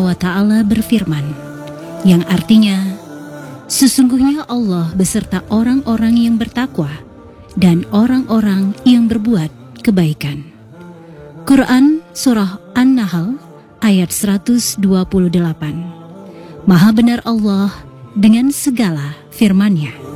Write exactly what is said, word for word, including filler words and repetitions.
wa ta'ala berfirman, yang artinya, sesungguhnya Allah beserta orang-orang yang bertakwa dan orang-orang yang berbuat kebaikan. Quran Surah An-Nahl ayat seratus dua puluh delapan. Maha benar Allah dengan segala firman-Nya.